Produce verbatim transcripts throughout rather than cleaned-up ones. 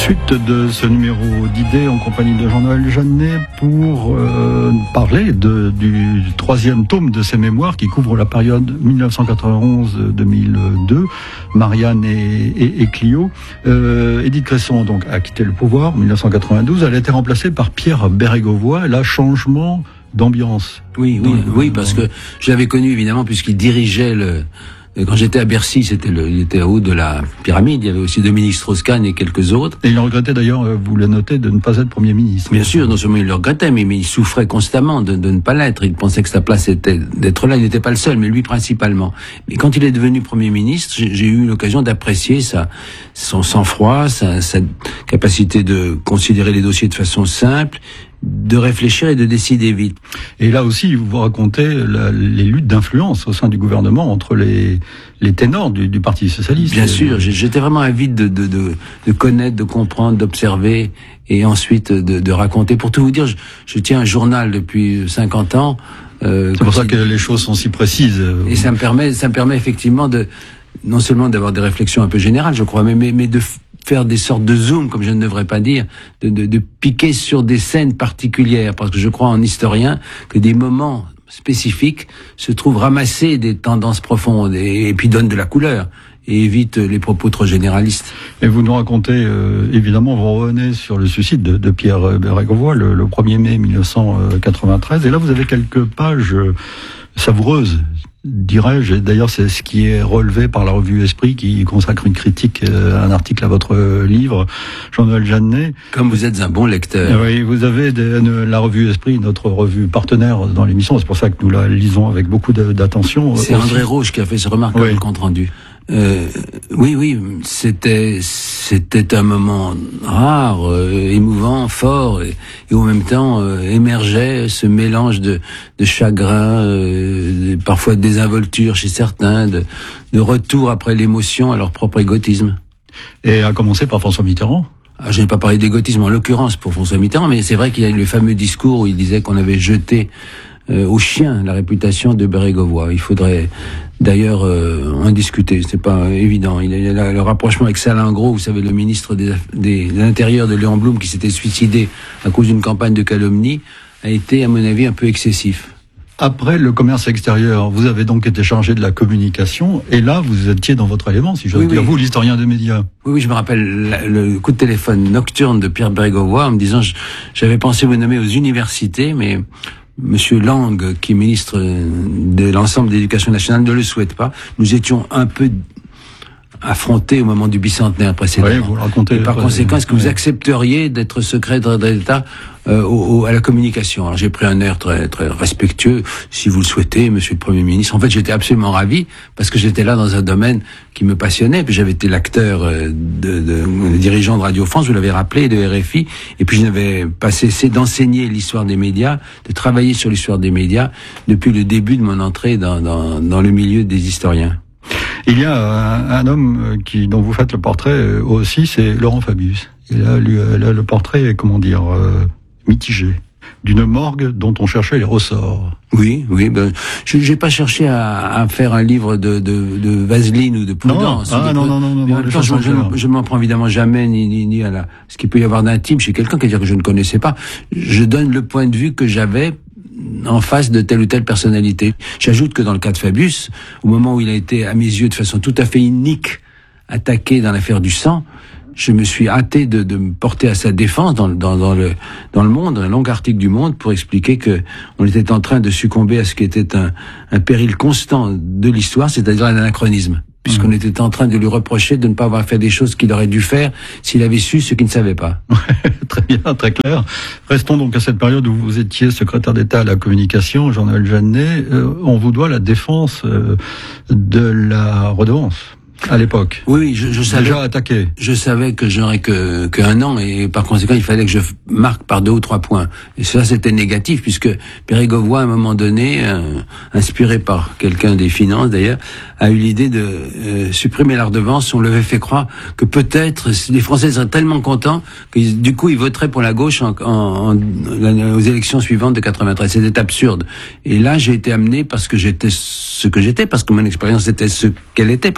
Suite de ce numéro d'idées en compagnie de Jean-Noël Jeannet pour euh, parler de, du troisième tome de ses mémoires qui couvre la période dix-neuf cent quatre-vingt-onze à deux mille deux, Marianne et, et, et Clio. Euh, Édith Cresson donc a quitté le pouvoir en dix-neuf cent quatre-vingt-douze. Elle a été remplacée par Pierre Bérégovoy. Là, changement d'ambiance. Oui, oui, dans, oui, parce que je l'avais connu évidemment puisqu'il dirigeait le. Quand j'étais à Bercy, c'était le, il était au haut de la pyramide. Il y avait aussi Dominique Strauss-Kahn et quelques autres. Et il regrettait d'ailleurs, vous le notez, de ne pas être Premier ministre. Bien sûr, non seulement il le regrettait, mais, mais il souffrait constamment de, de ne pas l'être. Il pensait que sa place était d'être là. Il n'était pas le seul, mais lui principalement. Mais quand il est devenu Premier ministre, j'ai, j'ai eu l'occasion d'apprécier sa, son sang-froid, sa, sa capacité de considérer les dossiers de façon simple, de réfléchir et de décider vite. Et là aussi, vous vous racontez la, les luttes d'influence au sein du gouvernement entre les, les ténors du, du Parti socialiste. Bien sûr, j'étais vraiment avide de, de, de, de connaître, de comprendre, d'observer et ensuite de, de raconter. Pour tout vous dire, je, je tiens un journal depuis cinquante ans. Euh, C'est pour ça que les choses sont si précises. Et ça me permet, ça me permet effectivement de, non seulement d'avoir des réflexions un peu générales, je crois, mais, mais, mais de faire des sortes de zoom, comme je ne devrais pas dire, de, de, de piquer sur des scènes particulières, parce que je crois en historien que des moments spécifiques se trouvent ramassés des tendances profondes et, et puis donnent de la couleur et évitent les propos trop généralistes. Et vous nous racontez, euh, évidemment, vous revenez sur le suicide de, de Pierre Bérégovoy le, le premier mai mille neuf cent quatre-vingt-treize, et là vous avez quelques pages euh, savoureuses, dirais-je. D'ailleurs, c'est ce qui est relevé par la revue Esprit, qui consacre une critique, euh, un article à votre livre, Jean-Noël Jeannet. Comme vous êtes un bon lecteur. Oui, vous avez des, la revue Esprit, notre revue partenaire dans l'émission. C'est pour ça que nous la lisons avec beaucoup de, d'attention. C'est aussi André Roche qui a fait ce remarquable oui. compte rendu. Euh, oui, oui, c'était c'était un moment rare, euh, émouvant, fort, et, et en même temps euh, émergeait ce mélange de de chagrin, euh, de, parfois de désinvolture chez certains, de, de retour après l'émotion à leur propre égotisme. Et à commencer par François Mitterrand. Ah, je n'ai pas parlé d'égotisme en l'occurrence pour François Mitterrand, mais c'est vrai qu'il y a eu le fameux discours où il disait qu'on avait jeté Euh, au chien la réputation de Bérégovoy. Il faudrait d'ailleurs euh, en discuter, c'est pas évident. Il y a le rapprochement avec Alain Gros, vous savez, le ministre des, des, de l'Intérieur de Léon Blum, qui s'était suicidé à cause d'une campagne de calomnie, a été, à mon avis, un peu excessif. Après le commerce extérieur, vous avez donc été chargé de la communication, et là, vous étiez dans votre élément, si j'ose oui, dire, oui. vous, l'historien des médias. Oui, oui, je me rappelle la, le coup de téléphone nocturne de Pierre Bérégovoy en me disant, je, j'avais pensé vous nommer aux universités, mais Monsieur Lang, qui est ministre de l'ensemble de l'éducation nationale, ne le souhaite pas. Nous étions un peu affrontés au moment du bicentenaire précédent. Oui, vous le racontez. Et par conséquent, est-ce que vous accepteriez d'être secrétaire d'État euh, au, au, à la communication? Alors j'ai pris un air très très respectueux, si vous le souhaitez, Monsieur le Premier ministre. En fait, j'étais absolument ravi parce que j'étais là dans un domaine qui me passionnait. Puis j'avais été l'acteur de, de, de dirigeant de Radio France, vous l'avez rappelé, de R F I. Et puis je n'avais pas cessé d'enseigner l'histoire des médias, de travailler sur l'histoire des médias depuis le début de mon entrée dans, dans, dans le milieu des historiens. Il y a un, un homme qui, dont vous faites le portrait aussi, c'est Laurent Fabius. Et là, lui, là le portrait est, comment dire, euh, mitigé. D'une morgue dont on cherchait les ressorts. Oui, oui. Ben, je j'ai pas cherché à, à faire un livre de, de, de vaseline ou de prudence. Non, ah, non, non, non, non, non. Temps, je, je, je m'en prends évidemment jamais ni, ni, ni à la, ce qu'il peut y avoir d'intime chez quelqu'un, qui dire que je ne connaissais pas. Je donne le point de vue que j'avais en face de telle ou telle personnalité. J'ajoute que dans le cas de Fabius, au moment où il a été, à mes yeux, de façon tout à fait inique, attaqué dans l'affaire du sang, je me suis hâté de, de me porter à sa défense dans, dans, dans le dans le Monde, un long article du Monde, pour expliquer que on était en train de succomber à ce qui était un, un péril constant de l'histoire, c'est-à-dire un anachronisme, puisqu'on mmh. était en train de lui reprocher de ne pas avoir fait des choses qu'il aurait dû faire s'il avait su ce qu'il ne savait pas. Très bien, très clair. Restons donc à cette période où vous étiez secrétaire d'État à la communication, Jean-Noël Jeannet. Euh, on vous doit la défense euh, de la redevance. À l'époque. Oui, je, je savais. Déjà attaqué. Je savais que j'aurais que qu'un an et par conséquent il fallait que je marque par deux ou trois points. Et ça c'était négatif puisque Bérégovoy à un moment donné, euh, inspiré par quelqu'un des finances d'ailleurs, a eu l'idée de euh, supprimer la redevance. On lui avait fait croire que peut-être les Français seraient tellement contents que du coup ils voteraient pour la gauche en, en, en, aux élections suivantes de quatre-vingt-treize. C'était absurde. Et là j'ai été amené parce que j'étais ce que j'étais, parce que mon expérience était ce qu'elle était, parce que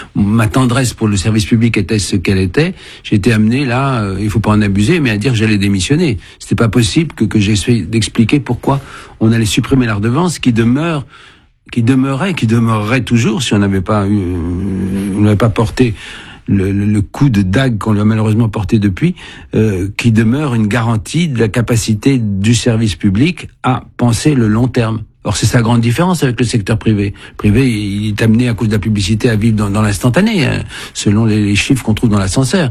ma tendresse pour le service public était ce qu'elle était, j'ai été amené là, euh, il faut pas en abuser, mais à dire que j'allais démissionner. C'était pas possible que, que j'essaie d'expliquer pourquoi on allait supprimer la redevance qui demeure, qui demeurait, qui demeurerait toujours si on n'avait pas eu, on n'avait pas porté Le, le, le coup de dague qu'on lui a malheureusement porté depuis, euh, qui demeure une garantie de la capacité du service public à penser le long terme. Or, c'est sa grande différence avec le secteur privé. Le privé, il est amené à cause de la publicité à vivre dans, dans l'instantané, hein, selon les, les chiffres qu'on trouve dans l'ascenseur.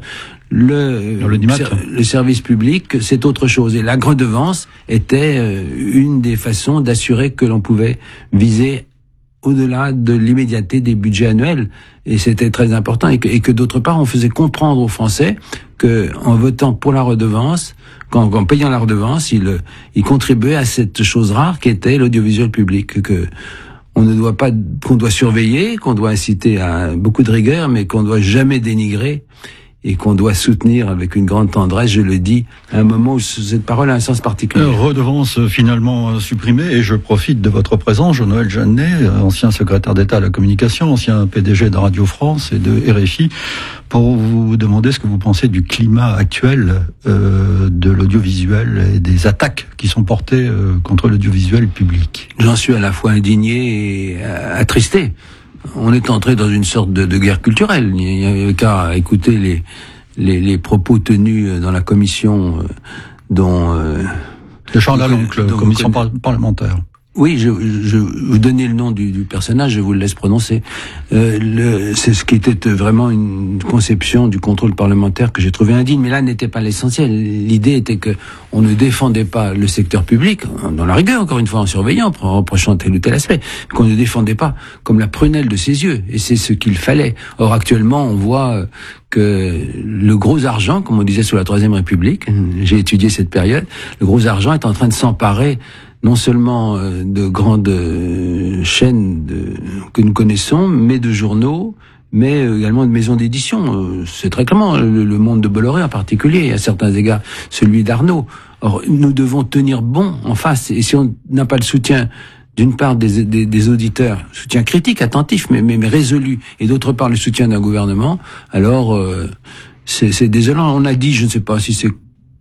Le, le, le service public, c'est autre chose. Et la redevance était euh, une des façons d'assurer que l'on pouvait viser au-delà de l'immédiateté des budgets annuels, et c'était très important, et que, et que d'autre part, on faisait comprendre aux Français que, en votant pour la redevance, qu'en, qu'en payant la redevance, ils, ils contribuaient à cette chose rare qui était l'audiovisuel public, que on ne doit pas, qu'on doit surveiller, qu'on doit inciter à beaucoup de rigueur, mais qu'on ne doit jamais dénigrer, et qu'on doit soutenir avec une grande tendresse, je le dis, à un moment où cette parole a un sens particulier. Redevance finalement supprimée, et je profite de votre présence, Jean-Noël Jeannet, ancien secrétaire d'État à la communication, ancien P D G de Radio France et de R F I, pour vous demander ce que vous pensez du climat actuel euh, de l'audiovisuel et des attaques qui sont portées euh, contre l'audiovisuel public. J'en suis à la fois indigné et attristé. On est entré dans une sorte de, de guerre culturelle. Il n'y avait qu'à écouter les, les, les propos tenus dans la commission euh, dont... Euh, de Charles Laloncle, commission par, parlementaire. Oui, je, je vous donnez le nom du, du personnage, je vous le laisse prononcer. Euh, le, c'est ce qui était vraiment une conception du contrôle parlementaire que j'ai trouvé indigne, mais là n'était pas l'essentiel. L'idée était que on ne défendait pas le secteur public, dans la rigueur, encore une fois, en surveillant, en reprochant tel ou tel aspect, qu'on ne défendait pas comme la prunelle de ses yeux, et c'est ce qu'il fallait. Or, actuellement, on voit que le gros argent, comme on disait sous la Troisième République, j'ai étudié cette période, le gros argent est en train de s'emparer non seulement de grandes chaînes de, que nous connaissons, mais de journaux, mais également de maisons d'édition. C'est très clairement le, le Monde de Bolloré en particulier, et à certains égards celui d'Arnaud. Or, nous devons tenir bon en face, et si on n'a pas le soutien d'une part des, des, des auditeurs, soutien critique, attentif, mais, mais, mais résolu, et d'autre part le soutien d'un gouvernement, alors euh, c'est, c'est désolant. On a dit, je ne sais pas si c'est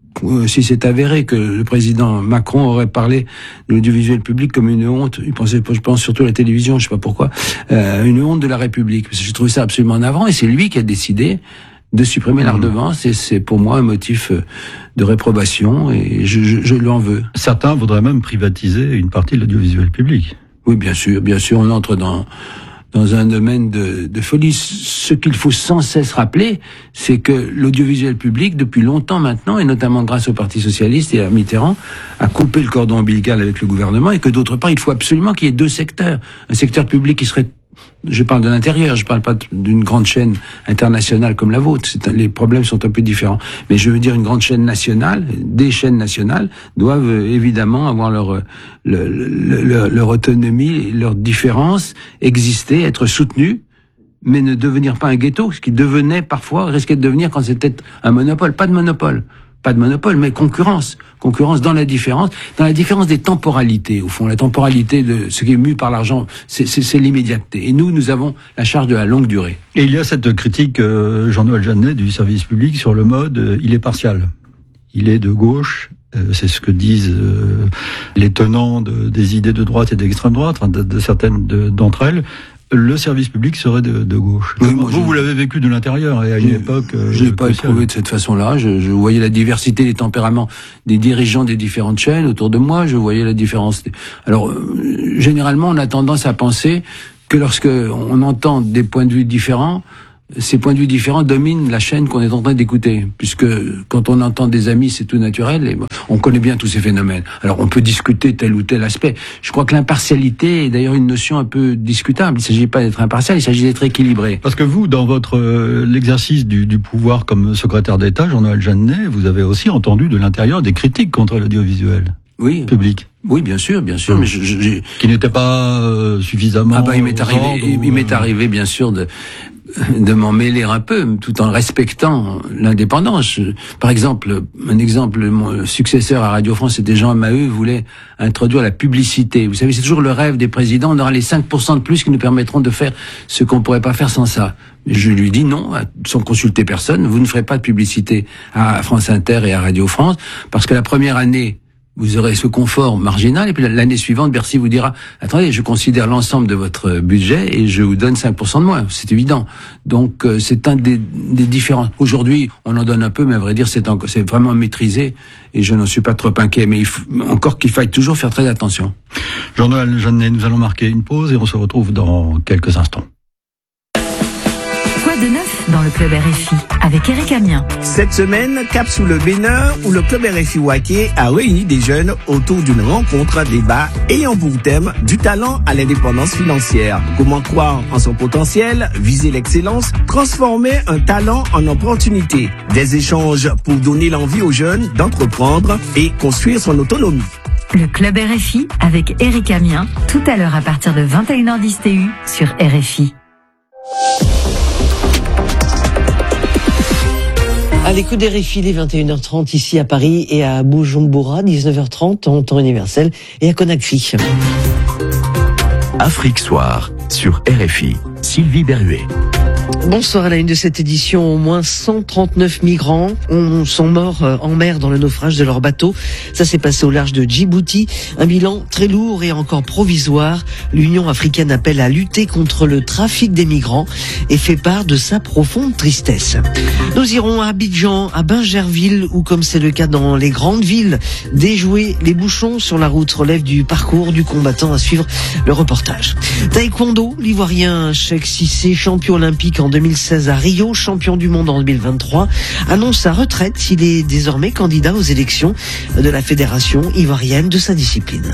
si c'est avéré que le président Macron aurait parlé de l'audiovisuel public comme une honte, il pensait, je pense surtout à la télévision, je sais pas pourquoi, euh, une honte de la République. Parce que j'ai trouvé ça absolument navrant, et c'est lui qui a décidé de supprimer mmh. la redevance, et c'est pour moi un motif de réprobation, et je, je, je lui en veux. Certains voudraient même privatiser une partie de l'audiovisuel public. Oui, bien sûr, bien sûr, on entre dans dans un domaine de, de folie. Ce qu'il faut sans cesse rappeler, c'est que l'audiovisuel public, depuis longtemps maintenant, et notamment grâce au Parti Socialiste et à Mitterrand, a coupé le cordon ombilical avec le gouvernement, et que d'autre part, il faut absolument qu'il y ait deux secteurs. Un secteur public qui serait, je parle de l'intérieur, je parle pas d'une grande chaîne internationale comme la vôtre, c'est, les problèmes sont un peu différents. Mais je veux dire une grande chaîne nationale, des chaînes nationales doivent évidemment avoir leur, leur, leur, leur autonomie, leur différence, exister, être soutenues, mais ne devenir pas un ghetto, ce qui devenait parfois, risquait de devenir quand c'était un monopole. Pas de monopole. Pas de monopole, mais concurrence. Concurrence dans la différence, dans la différence des temporalités. Au fond, la temporalité de ce qui est mu par l'argent, c'est, c'est, c'est l'immédiateté. Et nous, nous avons la charge de la longue durée. Et il y a cette critique, euh, Jean-Noël Jeannet, du service public sur le mode, euh, il est partial. Il est de gauche. Euh, c'est ce que disent euh, les tenants de, des idées de droite et d'extrême droite, enfin, de, de certaines de, d'entre elles. Le service public serait de, de gauche. Oui, vous, je... vous l'avez vécu de l'intérieur, et à une je, époque... Euh, je l'ai pas éprouvé de cette façon-là. Je, je voyais la diversité des tempéraments des dirigeants des différentes chaînes autour de moi. Je voyais la différence. Alors, euh, généralement, on a tendance à penser que lorsque on entend des points de vue différents, ces points de vue différents dominent la chaîne qu'on est en train d'écouter, puisque quand on entend des amis, c'est tout naturel, et on connaît bien tous ces phénomènes. Alors on peut discuter tel ou tel aspect. Je crois que l'impartialité est d'ailleurs une notion un peu discutable. Il ne s'agit pas d'être impartial, il s'agit d'être équilibré. Parce que vous, dans votre euh, l'exercice du, du pouvoir comme secrétaire d'État, Jean-Noël Jeannet, vous avez aussi entendu de l'intérieur des critiques contre l'audiovisuel oui. public. Oui, bien sûr, bien sûr, mmh. mais je, je, je... qui n'était pas euh, suffisamment. Ah bah il m'est arrivé, il, il m'est arrivé bien sûr de de m'en mêler un peu, tout en respectant l'indépendance. Par exemple, un exemple, mon successeur à Radio France, c'était Jean Maheu, voulait introduire la publicité. Vous savez, c'est toujours le rêve des présidents, on aura les cinq pour cent de plus qui nous permettront de faire ce qu'on pourrait pas faire sans ça. Je lui dis non, sans consulter personne, vous ne ferez pas de publicité à France Inter et à Radio France, parce que la première année, vous aurez ce confort marginal, et puis l'année suivante, Bercy vous dira, attendez, je considère l'ensemble de votre budget et je vous donne cinq pour cent de moins. C'est évident. Donc, euh, c'est un des, des différents. Aujourd'hui, on en donne un peu, mais à vrai dire, c'est, encore, c'est vraiment maîtrisé et je n'en suis pas trop inquiet. Mais il faut, encore qu'il faille toujours faire très attention. Jean-Noël Jeannet, nous allons marquer une pause et on se retrouve dans quelques instants. Quoi de neuf dans le club R F I avec Eric Amiens? Cette semaine, cap sous le Bénin, où le club R F I Waké a réuni des jeunes autour d'une rencontre débat ayant pour thème du talent à l'indépendance financière. Comment croire en son potentiel, viser l'excellence, transformer un talent en opportunité. Des échanges pour donner l'envie aux jeunes d'entreprendre et construire son autonomie. Le club R F I avec Eric Amiens, tout à l'heure à partir de vingt et une heures dix T U sur R F I. À l'écoute des R F I, les vingt et une heures trente ici à Paris et à Bujumbura, dix-neuf heures trente en temps universel et à Conakry. Afrique Soir sur R F I. Sylvie Berruet. Bonsoir à la une de cette édition. Au moins cent trente-neuf migrants sont morts en mer dans le naufrage de leur bateau. Ça s'est passé au large de Djibouti. Un bilan très lourd et encore provisoire. L'Union africaine appelle à lutter contre le trafic des migrants et fait part de sa profonde tristesse. Nous irons à Abidjan, à Bingerville, où, comme c'est le cas dans les grandes villes, déjouer les bouchons sur la route relève du parcours du combattant. À suivre le reportage. Taekwondo, l'Ivoirien Cheikh Cissé, champion olympique en deux mille seize à Rio, champion du monde en deux mille vingt-trois, annonce sa retraite. Il est désormais candidat aux élections de la Fédération ivoirienne de sa discipline.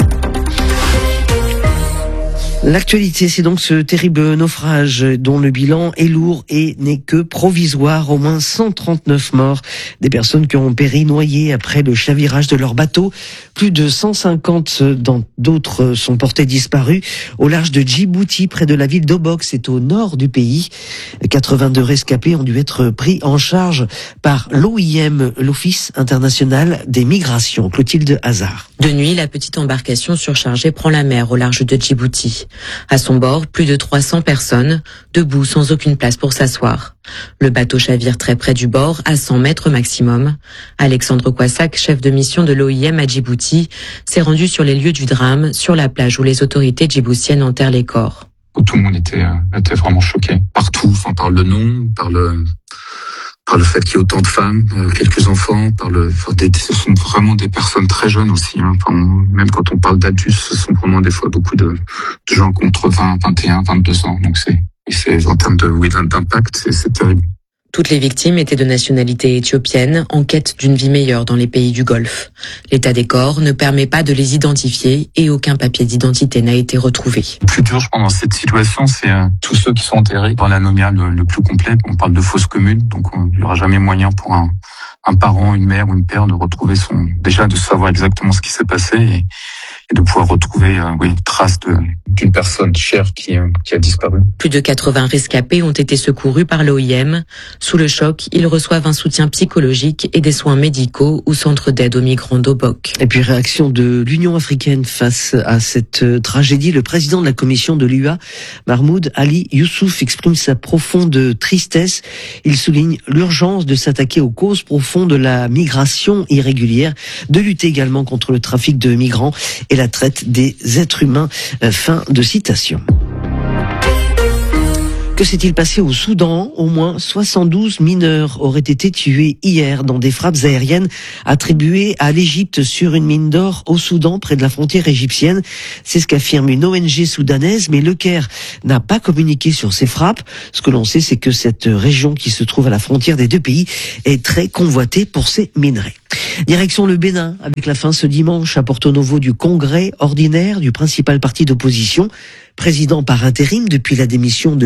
L'actualité, c'est donc ce terrible naufrage dont le bilan est lourd et n'est que provisoire. Au moins cent trente-neuf morts, des personnes qui ont péri noyées après le chavirage de leur bateau. Plus de cent cinquante d'autres sont portés disparus au large de Djibouti, près de la ville d'Obok, c'est au nord du pays. quatre-vingt-deux rescapés ont dû être pris en charge par l'O I M, l'Office international des migrations. Clotilde Hazard. De nuit, la petite embarcation surchargée prend la mer au large de Djibouti. À son bord, plus de trois cents personnes, debout sans aucune place pour s'asseoir. Le bateau chavire très près du bord, à cent mètres maximum. Alexandre Kouassak, chef de mission de l'O I M à Djibouti, s'est rendu sur les lieux du drame, sur la plage où les autorités djiboutiennes enterrent les corps. Tout le monde était, était vraiment choqué. Partout, on parle de nom, on parle... par le fait qu'il y ait autant de femmes, euh, quelques enfants, par le, enfin, des, ce sont vraiment des personnes très jeunes aussi. Hein. Enfin, même quand on parle d'adultes, ce sont vraiment des fois beaucoup de, de gens contre vingt, vingt et un, vingt-deux ans. Donc c'est, c'est en termes de, oui, d'impact, c'est, c'est terrible. Toutes les victimes étaient de nationalité éthiopienne, en quête d'une vie meilleure dans les pays du Golfe. L'état des corps ne permet pas de les identifier et aucun papier d'identité n'a été retrouvé. Le plus dur, je pense, dans cette situation, c'est euh, tous ceux qui sont enterrés dans l'anomia le, le plus complet. On parle de fosse commune, donc il n'y aura jamais moyen pour un, un parent, une mère ou une père de retrouver son... Déjà de savoir exactement ce qui s'est passé et, et de pouvoir retrouver euh, oui, une trace de, d'une personne chère qui, euh, qui a disparu. Plus de quatre-vingts rescapés ont été secourus par l'O I M. Sous le choc, ils reçoivent un soutien psychologique et des soins médicaux au centre d'aide aux migrants d'Obok. Et puis réaction de l'Union africaine face à cette tragédie. Le président de la commission de l'U A, Mahmoud Ali Youssouf, exprime sa profonde tristesse. Il souligne l'urgence de s'attaquer aux causes profondes de la migration irrégulière, de lutter également contre le trafic de migrants et la traite des êtres humains. Fin de citation. Que s'est-il passé au Soudan? Au moins soixante-douze mineurs auraient été tués hier dans des frappes aériennes attribuées à l'Égypte sur une mine d'or au Soudan, près de la frontière égyptienne. C'est ce qu'affirme une O N G soudanaise, mais le Caire n'a pas communiqué sur ces frappes. Ce que l'on sait, c'est que cette région qui se trouve à la frontière des deux pays est très convoitée pour ses minerais. Direction le Bénin, avec la fin ce dimanche à Porto Novo du congrès ordinaire du principal parti d'opposition, président par intérim depuis la démission de Boni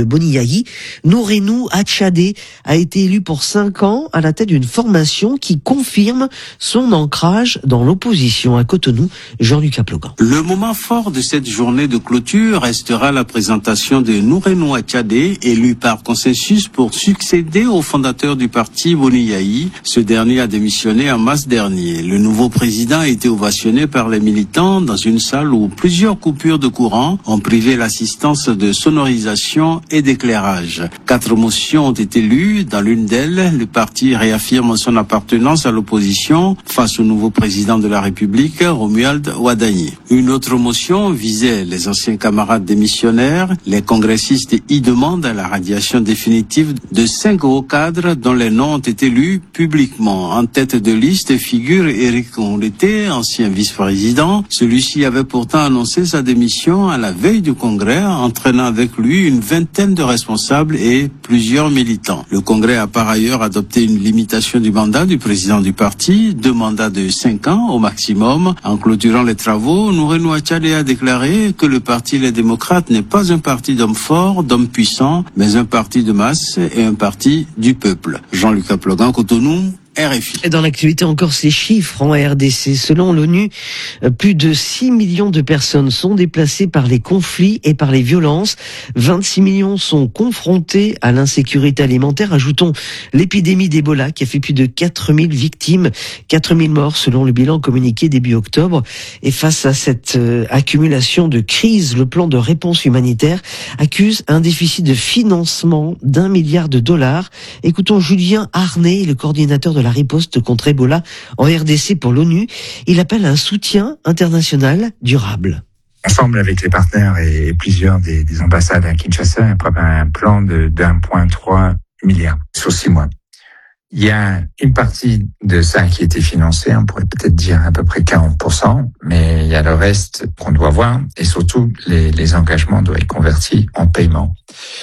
Yayi. Nourenou Atchadé a été élu pour cinq ans à la tête d'une formation qui confirme son ancrage dans l'opposition. À Cotonou, Jean-Luc Aplogan. Le moment fort de cette journée de clôture restera la présentation de Nourenou Atchadé, élu par consensus pour succéder au fondateur du parti Boni Yayi. Ce dernier a démissionné en mars dernier. Le nouveau président a été ovationné par les militants dans une salle où plusieurs coupures de courant ont privé l'assistance de sonorisation et d'éclairage. Quatre motions ont été lues. Dans l'une d'elles, le parti réaffirme son appartenance à l'opposition face au nouveau président de la République, Romuald Wadani. Une autre motion visait les anciens camarades démissionnaires. Les congressistes y demandent la radiation définitive de cinq hauts cadres dont les noms ont été lus publiquement. En tête de liste figure Éric Onleté, ancien vice-président. Celui-ci avait pourtant annoncé sa démission à la veille du congrès, entraînant avec lui une vingtaine de responsables et plusieurs militants. Le congrès a par ailleurs adopté une limitation du mandat du président du parti, deux mandats de cinq ans au maximum. En clôturant les travaux, Nourenou Atchadé a déclaré que le parti Les Démocrates n'est pas un parti d'hommes forts, d'hommes puissants, mais un parti de masse et un parti du peuple. Jean-Luc Aplogan, Cotonou, R F I. Et dans l'actualité encore ces chiffres en R D C. Selon l'ONU, plus de six millions de personnes sont déplacées par les conflits et par les violences. vingt-six millions sont confrontés à l'insécurité alimentaire. Ajoutons l'épidémie d'Ebola qui a fait plus de quatre mille victimes, quatre mille morts selon le bilan communiqué début octobre. Et face à cette euh, accumulation de crises, le plan de réponse humanitaire accuse un déficit de financement d'un milliard de dollars. Écoutons Julien Arnay, le coordinateur de la riposte contre Ebola en R D C pour l'ONU. Il appelle à un soutien international durable. Ensemble avec les partenaires et plusieurs des, des ambassades à Kinshasa, on prépare un plan de d'un virgule trois milliard sur six mois. Il y a une partie de ça qui a été financée, on pourrait peut-être dire à peu près quarante pour cent, mais il y a le reste qu'on doit voir et surtout les, les engagements doivent être convertis en paiement.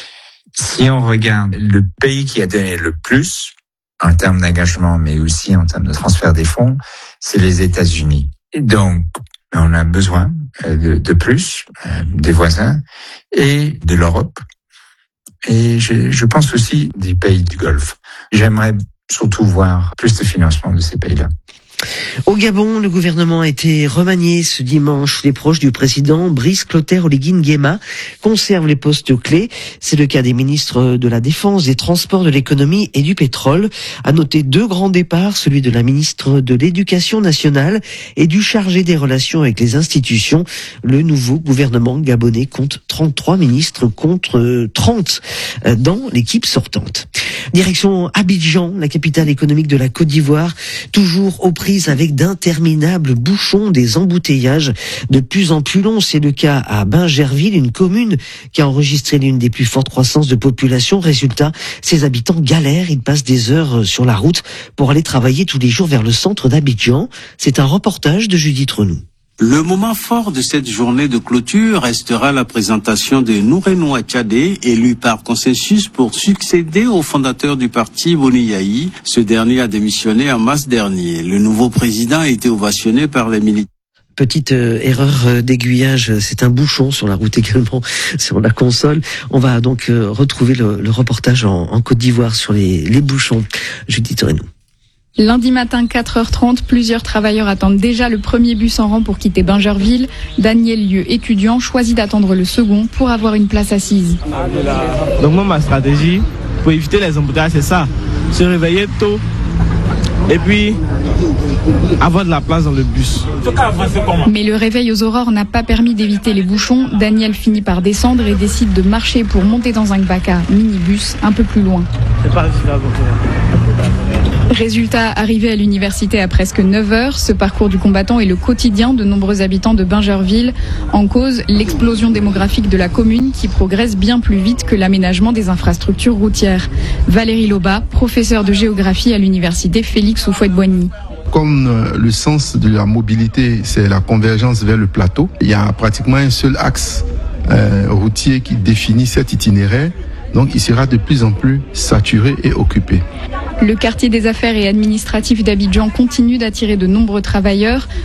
Si on regarde le pays qui a donné le plus, en termes d'engagement, mais aussi en termes de transfert des fonds, c'est les États-Unis. Et donc, on a besoin de, de plus euh, des voisins et de l'Europe. Et je, je pense aussi des pays du Golfe. J'aimerais surtout voir plus de financement de ces pays-là. Au Gabon, le gouvernement a été remanié ce dimanche. Les proches du président Brice Clotaire Oligui Nguema conservent les postes clés. C'est le cas des ministres de la Défense, des Transports, de l'Économie et du Pétrole. À noter deux grands départs, celui de la ministre de l'Éducation nationale et du chargé des relations avec les institutions. Le nouveau gouvernement gabonais compte trente-trois ministres contre trente dans l'équipe sortante. Direction Abidjan, la capitale économique de la Côte d'Ivoire, toujours aux prises avec d'interminables bouchons, des embouteillages de plus en plus longs. C'est le cas à Bingerville, une commune qui a enregistré l'une des plus fortes croissances de population. Résultat, ses habitants galèrent, ils passent des heures sur la route pour aller travailler tous les jours vers le centre d'Abidjan. C'est un reportage de Judith Renou. Le moment fort de cette journée de clôture restera la présentation de Nourenou Atchadé, élu par consensus pour succéder au fondateur du parti Boni Yayi. Ce dernier a démissionné en mars dernier. Le nouveau président a été ovationné par les militants. Petite euh, erreur euh, d'aiguillage, c'est un bouchon sur la route également, sur la console. On va donc euh, retrouver le, le reportage en, en Côte d'Ivoire sur les, les bouchons. Judith Renou. Lundi matin, quatre heures trente, plusieurs travailleurs attendent déjà le premier bus en rang pour quitter Bingerville. Daniel Lieu, étudiant, choisit d'attendre le second pour avoir une place assise. Donc moi, ma stratégie pour éviter les embouteillages, c'est ça. Se réveiller tôt et puis avoir de la place dans le bus. Mais le réveil aux aurores n'a pas permis d'éviter les bouchons. Daniel finit par descendre et décide de marcher pour monter dans un Gbaka minibus un peu plus loin. C'est pas grave. Résultat, arrivé à l'université à presque neuf heures, ce parcours du combattant est le quotidien de nombreux habitants de Bingerville. En cause, l'explosion démographique de la commune qui progresse bien plus vite que l'aménagement des infrastructures routières. Valérie Loba, professeure de géographie à l'université Félix Houphouët-Boigny. Comme le sens de la mobilité, c'est la convergence vers le plateau, il y a pratiquement un seul axe euh, routier qui définit cet itinéraire. Donc il sera de plus en plus saturé et occupé. Le quartier des affaires et administratif d'Abidjan continue d'attirer de nombreux travailleurs.